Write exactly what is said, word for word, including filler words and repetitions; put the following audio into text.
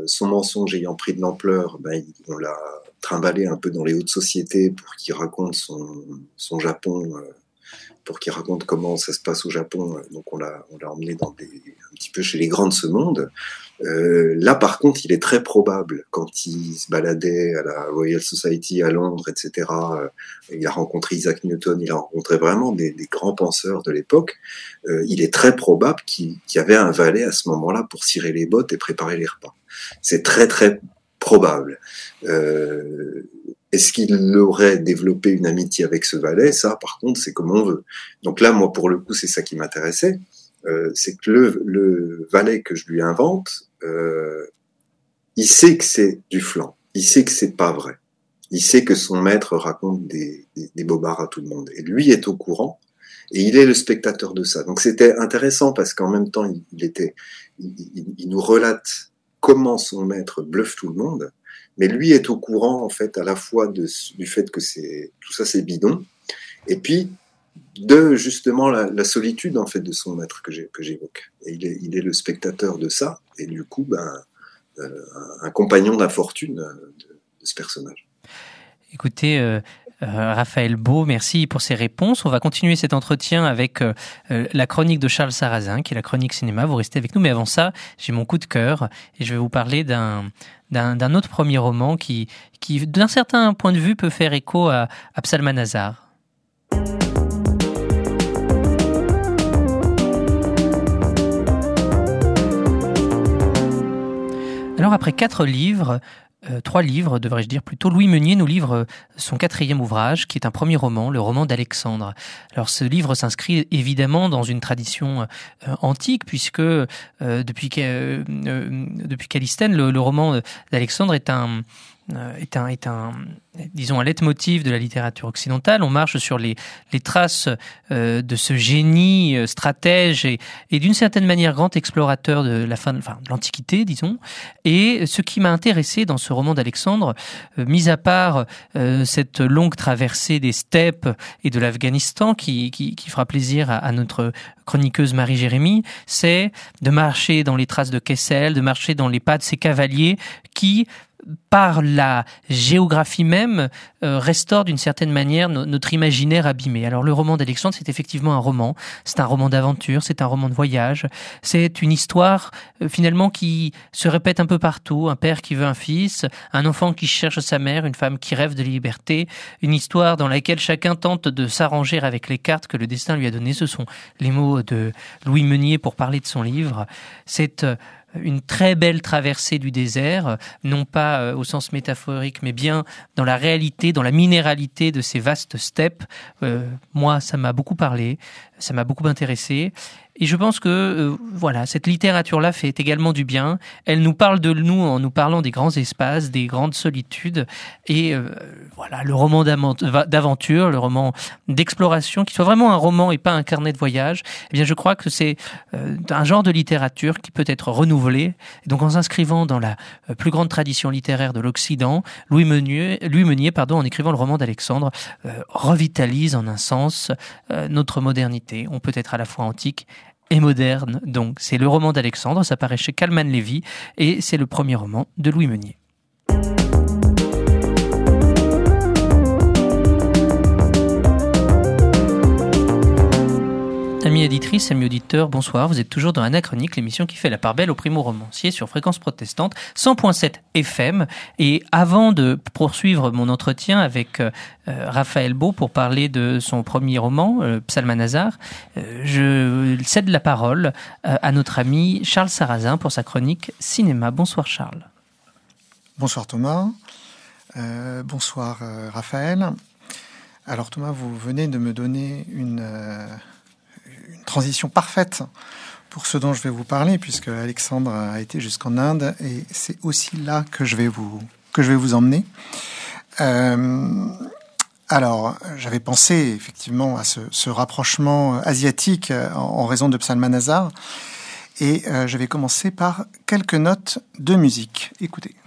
euh, son mensonge ayant pris de l'ampleur, ben, on l'a trimballé un peu dans les hautes sociétés pour qu'il raconte son, son Japon, euh, pour qu'il raconte comment ça se passe au Japon. Donc on l'a, on l'a emmené dans des, un petit peu chez les grands de ce monde. Euh, là, par contre, il est très probable, quand il se baladait à la Royal Society à Londres, et cetera, euh, il a rencontré Isaac Newton, il a rencontré vraiment des, des grands penseurs de l'époque, euh, il est très probable qu'il, qu'il y avait un valet à ce moment-là pour cirer les bottes et préparer les repas. C'est très, très probable. Euh, est-ce qu'il aurait développé une amitié avec ce valet? Ça, par contre, c'est comme on veut. Donc là, moi, pour le coup, c'est ça qui m'intéressait. Euh, c'est que le, le valet que je lui invente, euh, il sait que c'est du flan, il sait que c'est pas vrai, il sait que son maître raconte des, des, des bobards à tout le monde, et lui est au courant, et il est le spectateur de ça. Donc c'était intéressant parce qu'en même temps, il, il était, il, il, il nous relate comment son maître bluffe tout le monde, mais lui est au courant en fait à la fois de, du fait que c'est tout ça c'est bidon, et puis de justement la, la solitude en fait de son maître que, j'ai, que j'évoque. Et il est, il est le spectateur de ça, et du coup, ben, euh, un compagnon d'infortune de, de ce personnage. Écoutez, euh, euh, Raphaël Beau, merci pour ces réponses. On va continuer cet entretien avec euh, euh, la chronique de Charles Sarrazin, qui est la chronique cinéma. Vous restez avec nous, mais avant ça, j'ai mon coup de cœur, et je vais vous parler d'un, d'un, d'un autre premier roman qui, qui, d'un certain point de vue, peut faire écho à, à Psalmanazar. Alors, après quatre livres, euh, trois livres, devrais-je dire plutôt, Louis Meunier nous livre son quatrième ouvrage, qui est un premier roman, le roman d'Alexandre. Alors, ce livre s'inscrit évidemment dans une tradition euh, antique, puisque euh, depuis, euh, euh, depuis Callisthène, le, le roman d'Alexandre est un... est un, est un, disons, un leitmotiv de la littérature occidentale. On marche sur les, les traces euh, de ce génie euh, stratège et, et d'une certaine manière grand explorateur de la fin de, enfin, de l'Antiquité, disons. Et ce qui m'a intéressé dans ce roman d'Alexandre, euh, mis à part euh, cette longue traversée des steppes et de l'Afghanistan qui, qui, qui fera plaisir à, à notre chroniqueuse Marie-Jérémie, c'est de marcher dans les traces de Kessel, de marcher dans les pas de ces cavaliers qui, par la géographie même, euh, restaure d'une certaine manière no- notre imaginaire abîmé. Alors le roman d'Alexandre, c'est effectivement un roman, c'est un roman d'aventure, c'est un roman de voyage, c'est une histoire euh, finalement qui se répète un peu partout, un père qui veut un fils, un enfant qui cherche sa mère, une femme qui rêve de liberté, une histoire dans laquelle chacun tente de s'arranger avec les cartes que le destin lui a données. Ce sont les mots de Louis Meunier pour parler de son livre. C'est euh, une très belle traversée du désert, non pas au sens métaphorique, mais bien dans la réalité, dans la minéralité de ces vastes steppes. Euh, moi, ça m'a beaucoup parlé, ça m'a beaucoup intéressé. Et je pense que euh, voilà, cette littérature-là fait également du bien. Elle nous parle de nous en nous parlant des grands espaces, des grandes solitudes. Et euh, voilà, le roman d'aventure, le roman d'exploration, qui soit vraiment un roman et pas un carnet de voyage, eh bien, je crois que c'est euh, un genre de littérature qui peut être renouvelé. Et donc, en s'inscrivant dans la euh, plus grande tradition littéraire de l'Occident, Louis Meunier, Louis Meunier pardon, en écrivant le roman d'Alexandre, euh, revitalise en un sens euh, notre modernité. On peut être à la fois antique et moderne. Donc, c'est le roman d'Alexandre, ça paraît chez Calman Lévy, et c'est le premier roman de Louis Meunier. Amis éditrices, amis auditeurs, bonsoir. Vous êtes toujours dans Anachronique, l'émission qui fait la part belle au primo-romancier sur Fréquence Protestante, cent point sept F M. Et avant de poursuivre mon entretien avec euh, Raphaël Beau pour parler de son premier roman, euh, Psalmanazar, euh, je cède la parole euh, à notre ami Charles Sarrazin pour sa chronique cinéma. Bonsoir Charles. Bonsoir Thomas. Euh, bonsoir euh, Raphaël. Alors Thomas, vous venez de me donner une... Euh, une transition parfaite pour ce dont je vais vous parler, puisque Alexandre a été jusqu'en Inde, et c'est aussi là que je vais vous, que je vais vous emmener. Euh, alors, j'avais pensé effectivement à ce, ce rapprochement asiatique en, en raison de Psalmanazar, et euh, je vais commencer par quelques notes de musique. Écoutez.